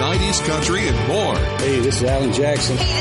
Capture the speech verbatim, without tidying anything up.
nineties country, and more. Hey, this is Alan Jackson.